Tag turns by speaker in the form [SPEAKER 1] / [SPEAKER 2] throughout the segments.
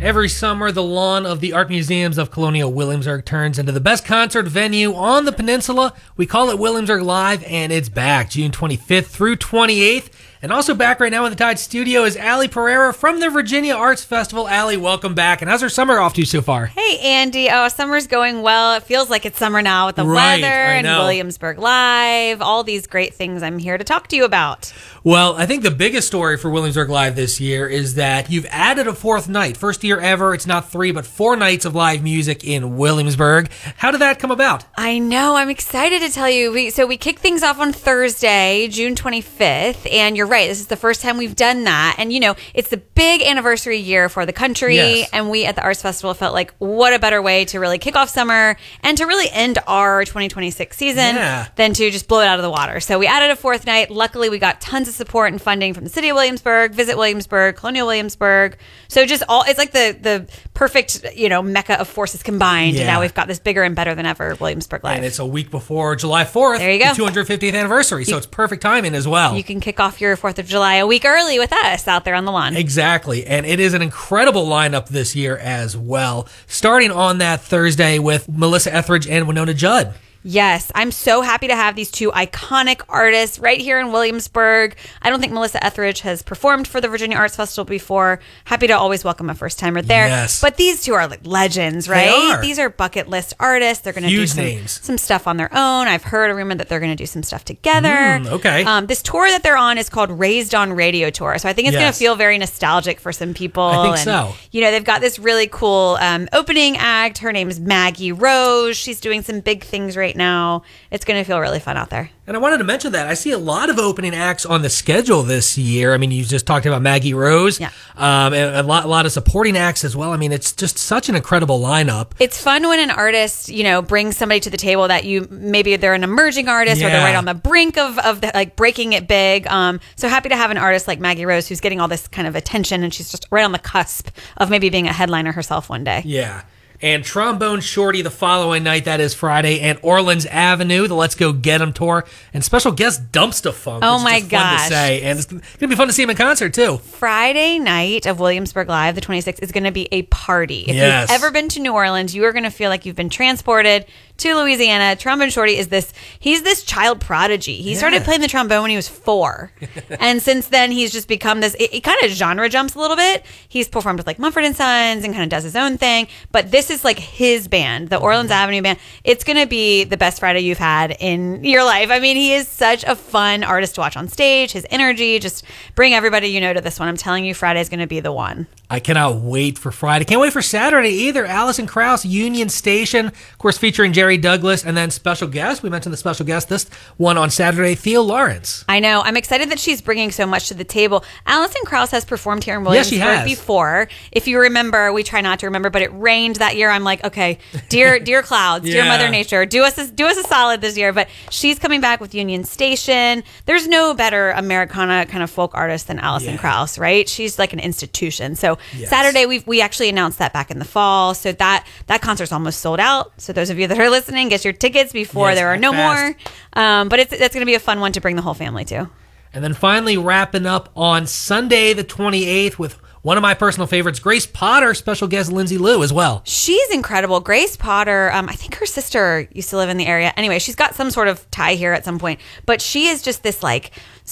[SPEAKER 1] Every summer, the lawn of the Art Museums of Colonial Williamsburg turns into the best concert venue on the peninsula. We call it Williamsburg Live, and it's back June 25th through 28th. And also back right now in the Tide studio is Ali Pereira from the Virginia Arts Festival. Ali, welcome back. And how's our summer off to so far?
[SPEAKER 2] Hey, Andy. Oh, summer's going well. It feels like it's summer now with the weather and Williamsburg Live, all these great things I'm here to talk to you about.
[SPEAKER 1] Well, I think the biggest story for Williamsburg Live this year is that you've added a fourth night. First year ever. It's not 3, but 4 nights of live music in Williamsburg. How did that come about?
[SPEAKER 2] I know. I'm excited to tell you. We kick things off on Thursday, June 25th. And you're right. This is the first time we've done that. And, you know, it's the big anniversary year for the country.
[SPEAKER 1] Yes.
[SPEAKER 2] And we at the Arts Festival felt like what a better way to really kick off summer and to really end our 2026 season than to just blow it out of the water. So we added a fourth night. Luckily, we got tons of support and funding from the City of Williamsburg, Visit Williamsburg, Colonial Williamsburg. So just all, it's like the perfect, you know, mecca of forces combined. And now we've got this bigger and better than ever Williamsburg Live.
[SPEAKER 1] And it's a week before July 4th.
[SPEAKER 2] There you go.
[SPEAKER 1] The 250th anniversary. So it's perfect timing as well.
[SPEAKER 2] You can kick off your 4th of July a week early with us out there on the lawn.
[SPEAKER 1] Exactly. And it is an incredible lineup this year as well. Starting on that Thursday with Melissa Etheridge and Winona Judd.
[SPEAKER 2] Yes, I'm so happy to have these two iconic artists right here in Williamsburg. I don't think Melissa Etheridge has performed for the Virginia Arts Festival before. Happy to always welcome a first-timer there.
[SPEAKER 1] Yes.
[SPEAKER 2] But these two are like legends, right?
[SPEAKER 1] They are.
[SPEAKER 2] These are bucket list artists. They're going to do some stuff on their own. I've heard a rumor that they're going to do some stuff together.
[SPEAKER 1] Okay.
[SPEAKER 2] This tour that they're on is called Raised on Radio Tour. So I think it's going to feel very nostalgic for some people.
[SPEAKER 1] I think so.
[SPEAKER 2] You know, they've got this really cool opening act. Her name's Maggie Rose. She's doing some big things right now. It's going to feel really fun out there.
[SPEAKER 1] And I wanted to mention that I see a lot of opening acts on the schedule this year. I mean, you just talked about Maggie Rose, and a lot of supporting acts as well. I mean, it's just such an incredible lineup.
[SPEAKER 2] It's fun when an artist, you know, brings somebody to the table that you maybe they're an emerging artist or they're right on the brink of the, like breaking it big. So happy to have an artist like Maggie Rose who's getting all this kind of attention, and she's just right on the cusp of maybe being a headliner herself one day.
[SPEAKER 1] Yeah. And Trombone Shorty the following night, that is Friday, and Orleans Avenue, the Let's Go Get 'Em tour, and special guest Dumpsta Funk.
[SPEAKER 2] Oh my gosh.
[SPEAKER 1] Fun to say. And it's going to be fun to see him in concert, too.
[SPEAKER 2] Friday night of Williamsburg Live, the 26th, is going to be a party. If you've ever been to New Orleans, you are going to feel like you've been transported to Louisiana. Trombone Shorty is he's this child prodigy. He started playing the trombone when he was 4. And since then, he's just become this, it kind of genre jumps a little bit. He's performed with like Mumford & Sons and kind of does his own thing. But this is like his band, the Orleans Avenue Band. It's going to be the best Friday you've had in your life. I mean, he is such a fun artist to watch on stage. His energy, just bring everybody you know to this one. I'm telling you, Friday's going to be the one.
[SPEAKER 1] I cannot wait for Friday. Can't wait for Saturday either. Alison Krauss, Union Station, of course, featuring Jerry Douglas, and then special guest. We mentioned the special guest this one on Saturday, Theo Lawrence.
[SPEAKER 2] I know. I'm excited that she's bringing so much to the table. Alison Krauss has performed here in Williamsburg before. If you remember, we try not to remember, but it rained that year. I'm like, okay, dear clouds, dear Mother Nature, do us a solid this year. But she's coming back with Union Station. There's no better Americana kind of folk artist than Alison Krauss, right? She's like an institution. So Saturday, we actually announced that back in the fall. So that concert's almost sold out. So those of you that are listening, get your tickets before there are no more. But that's going to be a fun one to bring the whole family to.
[SPEAKER 1] And then finally wrapping up on Sunday the 28th with one of my personal favorites, Grace Potter, special guest Lindsay Liu as well.
[SPEAKER 2] She's incredible. Grace Potter, I think her sister used to live in the area. Anyway, she's got some sort of tie here at some point. But she is just this like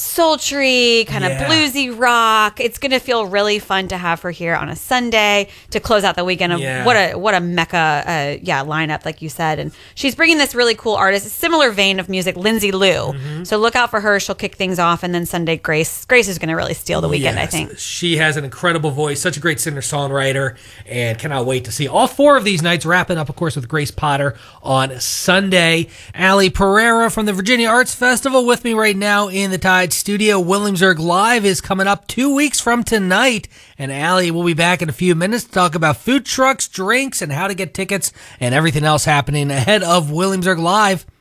[SPEAKER 2] sultry, kind of bluesy rock. It's going to feel really fun to have her here on a Sunday to close out the weekend of what a mecca lineup, like you said. And she's bringing this really cool artist, similar vein of music, Lindsay Liu. So look out for her. She'll kick things off. And then Sunday, Grace is going to really steal the weekend, I think.
[SPEAKER 1] She has an incredible voice, such a great singer-songwriter, and cannot wait to see all 4 of these nights, wrapping up, of course, with Grace Potter on Sunday. Ali Pereira from the Virginia Arts Festival with me right now in the Tide studio. Williamsburg Live is coming up 2 weeks from tonight, and Ali will be back in a few minutes to talk about food trucks, drinks, and how to get tickets and everything else happening ahead of Williamsburg Live.